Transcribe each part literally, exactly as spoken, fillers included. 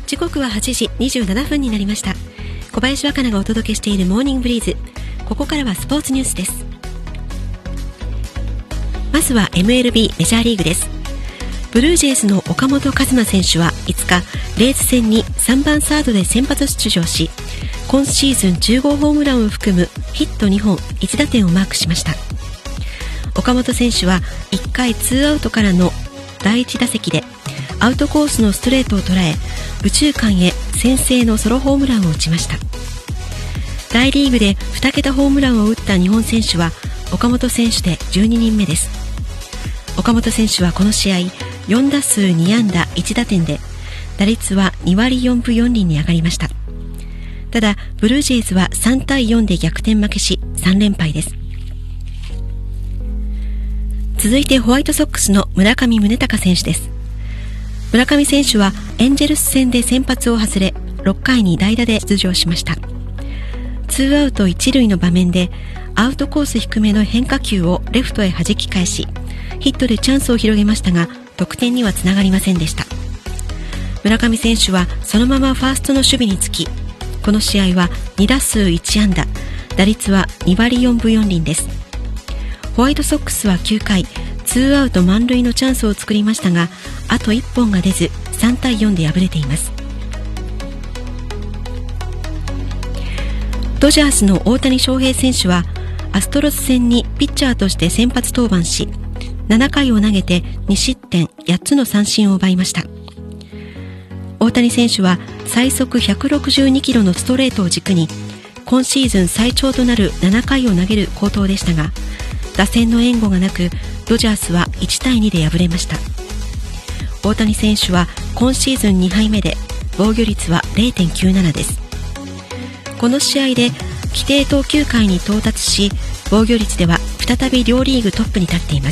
時刻ははちじにじゅうななふんになりました。小林若菜がお届けしているモーニングブリーズ。ここからはスポーツニュースです。まずは エムエルビー メジャーリーグです。ブルージェイズの岡本和真選手はいつかレイズ戦にさんばんサードで先発出場し、今シーズンじゅうごホームランを含むヒットにほんいち打点をマークしました。岡本選手はいっかいツーアウトからのだいいち打席でアウトコースのストレートを捉え、右中間へ先制のソロホームランを打ちました。大リーグでに桁ホームランを打った日本選手は岡本選手でじゅうににんめです。岡本選手はこの試合よん打数に安打いち打点で打率はに割よんぶよん厘に上がりました。ただブルージェイズはさんたいよんで逆転負けしさん連敗です。続いてホワイトソックスの村上宗隆選手です。村上選手はエンジェルス戦で先発を外れ、ろっかいに代打で出場しました。ツーアウトいち塁の場面でアウトコース低めの変化球をレフトへ弾き返し、ヒットでチャンスを広げましたが得点にはつながりませんでした。村上選手はそのままファーストの守備につき、この試合はに打数いち安打、打率はに割よんぶよん厘です。ホワイトソックスはきゅうかいツーアウト満塁のチャンスを作りましたが、あといっぽんが出ずさんたいよんで敗れています。ドジャースの大谷翔平選手はアストロズ戦にピッチャーとして先発登板し、ななかいを投げてに失点やっつの三振を奪いました。大谷選手は最速ひゃくろくじゅうにキロのストレートを軸に今シーズン最長となるななかいを投げる好投でしたが、打線の援護がなくドジャースはいちたいにで敗れました。大谷選手は今シーズンにはいめで防御率は れいてんきゅうなな です。この試合で規定投球回に到達し、防御率では再び両リーグトップに立っています。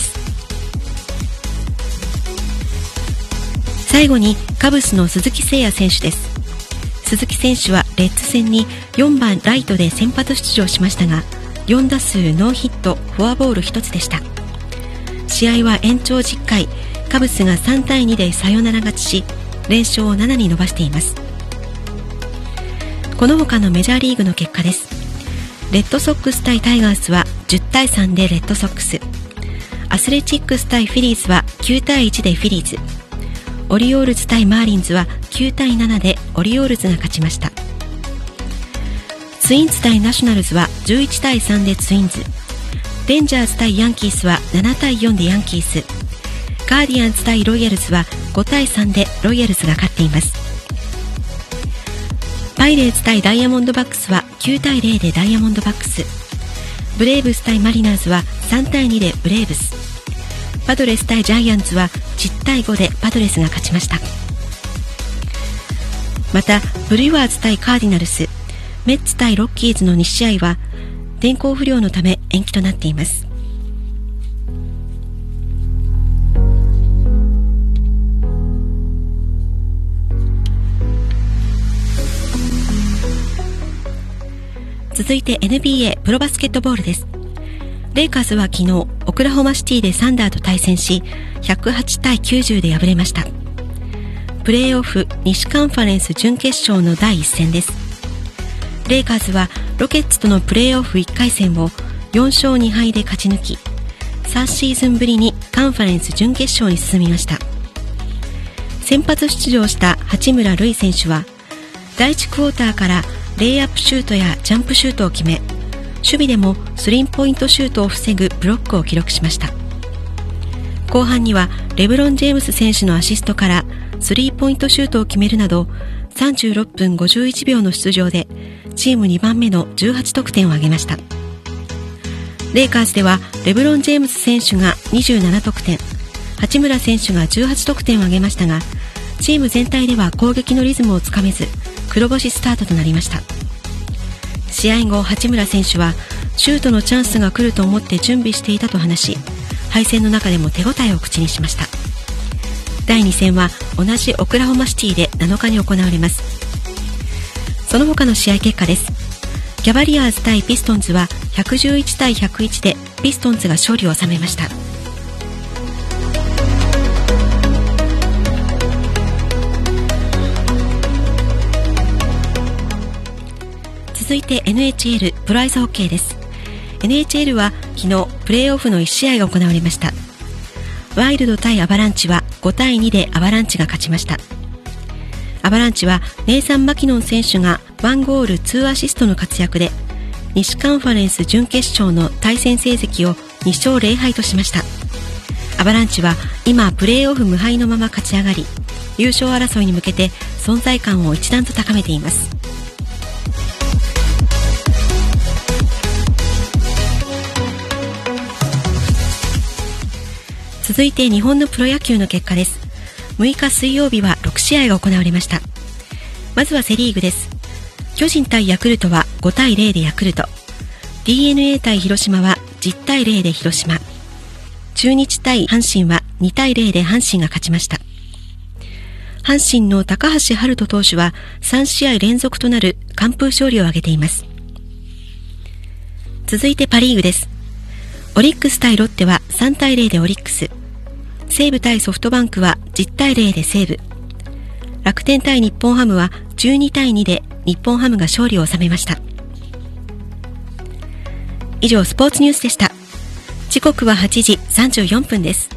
最後にカブスの鈴木誠也選手です。鈴木選手はレッズ戦によんばんライトで先発出場しましたが、よん打数ノーヒットフォアボールひとつでした。試合は延長じゅっかい、カブスがさんたいにでサヨナラ勝ちし、連勝をななに伸ばしています。この他のメジャーリーグの結果です。レッドソックス対タイガースはじゅうたいさんでレッドソックス、アスレチックス対フィリーズはきゅうたいいちでフィリーズ、オリオールズ対マーリンズはきゅうたいななでオリオールズが勝ちました。ツインズ対ナショナルズはじゅういちたいさんでツインズ、レンジャーズ対ヤンキースはななたいよんでヤンキース、ガーディアンズ対ロイヤルズはごたいさんでロイヤルズが勝っています。パイレーツ対ダイヤモンドバックスはきゅうたいゼロでダイヤモンドバックス、ブレーブス対マリナーズはさんたいにでブレーブス、パドレス対ジャイアンツはじゅうたいごでパドレスが勝ちました。またブリュワーズ対カーディナルス、メッツ対ロッキーズのに試合は天候不良のため延期となっています。続いて エヌビーエー プロバスケットボールです。レイカーズは昨日オクラホマシティでサンダーと対戦し、ひゃくはちたいきゅうじゅうで敗れました。プレーオフ西カンファレンス準決勝のだいいっ戦です。レイカーズはロケッツとのプレーオフいっかい戦をよんしょうにはいで勝ち抜き、さんシーズンぶりにカンファレンス準決勝に進みました。先発出場した八村塁選手はだいいちクォーターからレイアップシュートやジャンプシュートを決め、守備でもスリーポイントシュートを防ぐブロックを記録しました。後半にはレブロン・ジェームス選手のアシストからスリーポイントシュートを決めるなどさんじゅうろっぷんごじゅういちびょうの出場でチームにばんめのじゅうはち得点を挙げました。レイカーズではレブロン・ジェームス選手がにじゅうなな得点、八村選手がじゅうはち得点を挙げましたが、チーム全体では攻撃のリズムをつかめず黒星スタートとなりました。試合後八村選手はシュートのチャンスが来ると思って準備していたと話し、敗戦の中でも手応えを口にしました。だいに戦は同じオクラホマシティでなのかに行われます。その他の試合結果です。キャバリアーズ対ピストンズはひゃくじゅういちたいひゃくいちでピストンズが勝利を収めました。 続いて エヌエイチエル プロアイスホッケーです。 エヌエイチエル は昨日プレーオフのいち試合が行われました。ワイルド対アバランチはごたいにでアバランチが勝ちました。アバランチはネイサン・マキノン選手がいちゴールにアシストの活躍で西カンファレンス準決勝の対戦成績をにしょうぜろはいとしました。アバランチは今プレーオフ無敗のまま勝ち上がり、優勝争いに向けて存在感を一段と高めています。続いて日本のプロ野球の結果です。むいか水曜日はろく試合が行われました。まずはセリーグです。巨人対ヤクルトはごたいゼロでヤクルト、 ディーエヌエー 対広島はじゅうたいゼロで広島、中日対阪神はにたいゼロで阪神が勝ちました。阪神の高橋遥人投手はさん試合連続となる完封勝利を挙げています。続いてパリーグです。オリックス対ロッテはさんたいゼロでオリックス、西武対ソフトバンクはじゅうたいゼロで西武、楽天対日本ハムはじゅうにたいにで日本ハムが勝利を収めました。以上スポーツニュースでした。時刻ははちじさんじゅうよんぷんです。